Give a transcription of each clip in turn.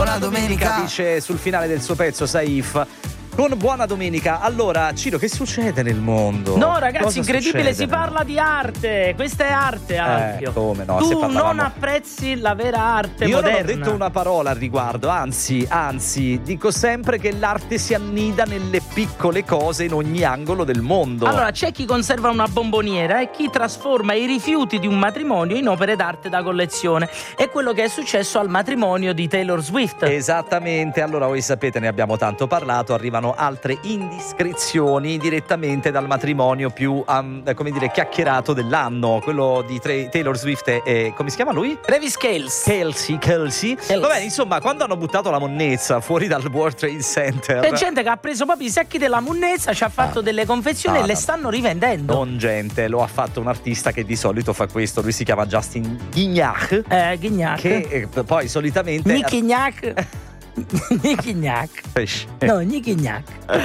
buona domenica, dice sul finale del suo pezzo Saif. Con buona domenica. Allora, Ciro, che succede nel mondo? No, ragazzi, Cosa incredibile, succede? si parla di arte. Questa è arte, Alfio. Come no? Tu non apprezzi la vera arte Io moderna. non ho detto una parola al riguardo, anzi, dico sempre che l'arte si annida nelle piccole cose in ogni angolo del mondo. Allora, c'è chi conserva una bomboniera e chi trasforma i rifiuti di un matrimonio in opere d'arte da collezione. È quello che è successo al matrimonio di Taylor Swift. Esattamente, allora voi sapete, ne abbiamo tanto parlato, arrivano altre indiscrezioni direttamente dal matrimonio più, come dire, chiacchierato dell'anno, quello di Taylor Swift e come si chiama lui? Travis Kelce. Kelsey. Vabbè, insomma, quando hanno buttato la monnezza fuori dal World Trade Center, c'è gente che ha preso proprio i sacchi della monnezza, ci ha fatto delle confezioni e le stanno rivendendo. Non gente, lo ha fatto un artista che di solito fa questo, lui si chiama Justin Guignac. Guignac. Che poi solitamente Nicky Gnac. Nicky Gnac. No, Nicky Gnac.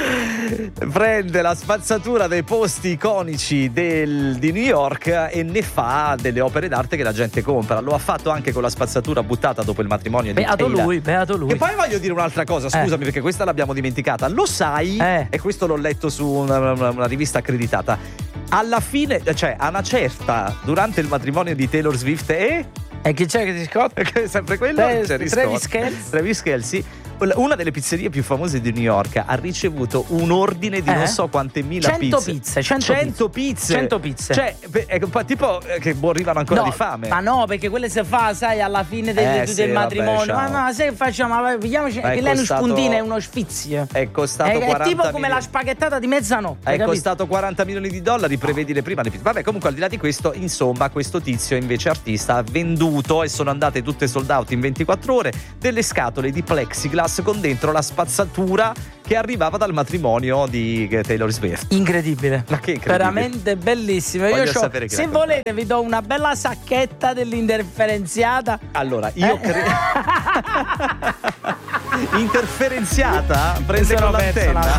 Prende la spazzatura dei posti iconici di New York e ne fa delle opere d'arte che la gente compra. Lo ha fatto anche con la spazzatura buttata dopo il matrimonio di Taylor. Beato lui. E poi voglio dire un'altra cosa, scusami, perché questa l'abbiamo dimenticata. Lo sai, e questo l'ho letto su una rivista accreditata, alla fine, cioè a una certa, durante il matrimonio di Taylor Swift e chi c'è che si scotta? Sempre quello? Travis Kelce. Una delle pizzerie più famose di New York ha ricevuto un ordine di non so quante mila 100 pizze. 100 pizze. Cioè, tipo che morivano ancora di fame. Ma no, perché quelle si fa, sai, alla fine del matrimonio. Ma sai che facciamo? Vediamoci che lei è uno spuntino, è uno sfizio. È costato 40 milioni. È tipo come milioni. la spaghettata di mezzanotte. È costato $40 milioni, prevedile prima le pizze. Vabbè, comunque al di là di questo, insomma, questo tizio invece artista ha venduto, e sono andate tutte sold out in 24 ore, delle scatole di plexiglass con dentro la spazzatura che arrivava dal matrimonio di Taylor Swift. Incredibile. Ma che incredibile. Veramente bellissimo. Se volete vi do una bella sacchetta dell'interferenziata. Allora, io credo interferenziata? Prende con l'antenna.